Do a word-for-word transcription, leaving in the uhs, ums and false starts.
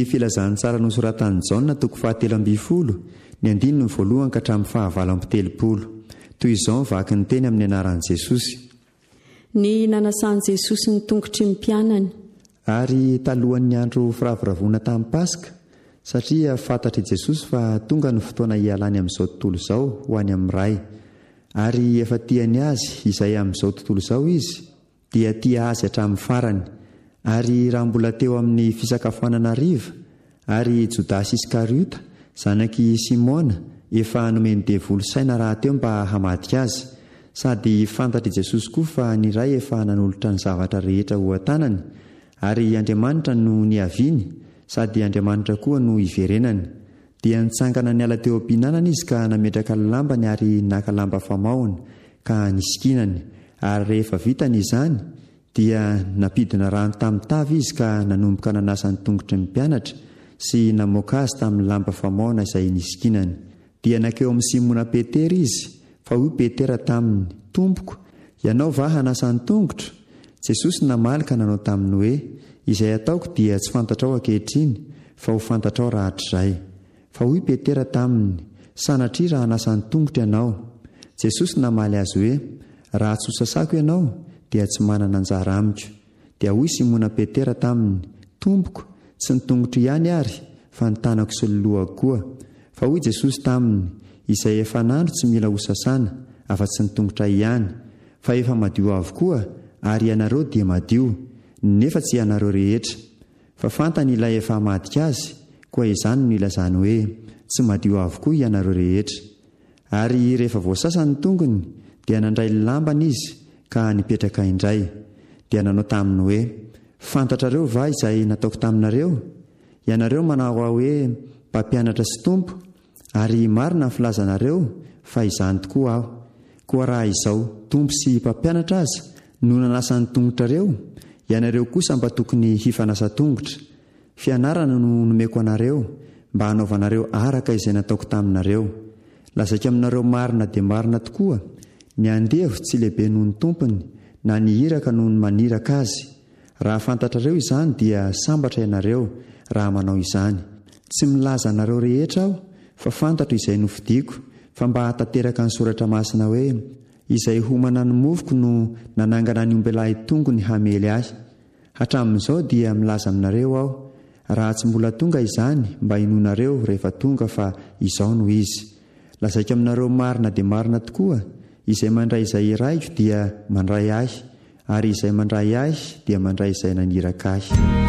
filazantsara nosoratan'i Jaona toko fahatelo amby folo ny andiny ny voalohany ka hatramin'ny fahavalo amby telopolo. Toy izao vaky ny teny amin'ny anaran'i Jesosy. Ny nanasan'i Jesosy ny tongotry ny mpianany. Ary talohan'ny andro firavoravoana tamin'ny Paska, satria fantatry Jesosy fa tonga ny fotoana hialany amin'izao tontolo izao ho any amin'ny ray. Ary efa tiany azy izay amin'izao tontolo izao izy, dia tia azy hatramin'ny farany. Ary raha mbola teo amin'ny fisakafoanana riva, ary Jodasy Iskariota, zanaky Simona, efa nomeny devoly saina raha teo mba hamadika azy. Sady fantatry Jesosy koa fa ny ray efa nanolotra ny zavatra rehetra ho an-tanany, ary Andriamanitra no niaviany, sady Andriamanitra koa no iverenany. Dia nitsangana niala teo am-pihinanana izy ka nametraka ny lambany ary naka lamba famahony ka nisikinany. Ary rehefa vitany izany, dia napidina rano tamin'ny tavy izy ka nanomboka nanasa ny tongotry ny mpianatra sy namoaka azy tamin'ny lamba famahona izay nisikinany. Dia nakeo amin'ny Simona Petera izy, fa hoy Petera taminy, "Tompoko, ianao va hanasa ny tongotra?" Jesosy namaly ka nanao taminy hoe, "Izay ataoko dia tsy fantatrao ankehitriny, fa ho fantatrao rahatr'izay." Fa hoy Petera taminy, "Sanatria raha hanasa ny tongotra ianao." Jesosy namaly azy hoe, "Raha tsy ho sasako ianao dia tsy manana anjara amiko." Dia hoy Simona Petera taminy, "Tompoko, tsy ny tongotra ihany ary, fa ny tanako sy ny lohako koa." Fa hoy Jesosy taminy, "Izay efa nandro tsy mila ho sasana, afa-tsy ny tongotra ihany, fa efa madio avokoa, ary ianareo dia madio, nefa tsy ianareo rehetra." Fa fantany ilay efa hamadika azy, koa izany no ilazany hoe tsy madio avokoa ianareo rehetra. Ary rehefa voasasa ny tongony, dia nandray ny lambany izy ka nipetraka indray. Dia nanao taminy hoe, "Fantatrareo va izay nataoko taminareo? Ianareo manao aho hoe mpampianatra sy tompo, ary marina ny filazanareo fa izany tokoa aho. Koa raha izao tompo sy mpampianatra aza no nanasa ny tongotrareo, ianareo kosa mba tokony hifanasa tongotra. Fianarana no nomeko anareo mba hanaovanareo araka izay nataoko taminareo. Lazaiko aminareo marina dia marina tokoa, ny andevo tsy lehibe noho ny tompony, na ny hiraka noho ny maniraka azy. Raha fantatrareo izany dia sambatra ianareo raha manao izany. Tsy milaza anareo rehetra aho, fa fantatro izay nofidiako, fa mba hatateraka ny soratra masina hoe, izay homana ny mofoko no nanangana ny ombelahy tongony hamely ahy. Hatramin'izao dia milaza aminareo aho, raha tsy mbola tonga izany mba hinonareo rehefa tonga, fa izao no izy. Lazaiko aminareo marina dia marina tokoa, izay mandray izay iraiko dia mandray ahy, ary izay mandray ahy dia mandray izay naniraka ahy."